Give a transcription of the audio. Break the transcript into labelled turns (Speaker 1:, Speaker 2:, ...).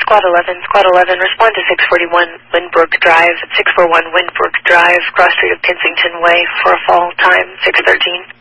Speaker 1: Squad 11, respond to 641 Windbrook Drive, 641 Windbrook Drive, cross street of Kensington Way for a fall, time 6:13.